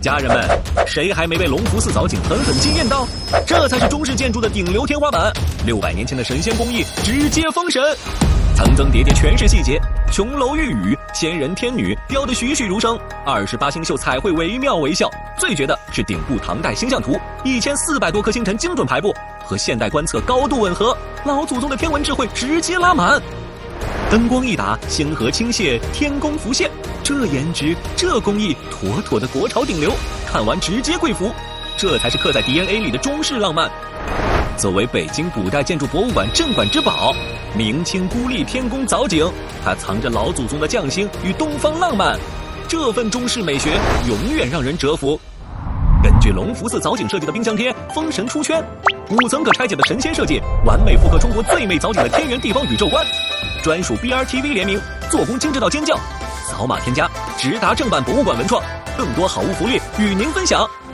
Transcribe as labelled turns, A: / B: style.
A: 家人们，谁还没被隆福寺藻井狠狠惊艳到？这才是中式建筑的顶流天花板，600年前的神仙工艺直接封神，层层叠叠全是细节，琼楼玉宇、仙人天女雕得栩栩如生，28星宿彩绘惟妙惟肖。最绝的是顶部唐代星象图，1400多颗星辰精准排布，和现代观测高度吻合，老祖宗的天文智慧直接拉满。灯光一打，星河倾泻，天宫浮现，这颜值，这工艺，妥妥的国潮顶流，看完直接跪服。这才是刻在 DNA 里的中式浪漫。作为北京古代建筑博物馆镇馆之宝，明清孤立天宫藻井，它藏着老祖宗的匠心与东方浪漫，这份中式美学永远让人折服。根据隆福寺藻井设计的冰箱贴，封神出圈，5层可拆解的神仙设计，完美复刻中国最美藻井的天圆地方宇宙观，专属 BRTV 联名，做工精致到尖叫。扫码添加，直达正版博物馆文创，更多好物福利与您分享。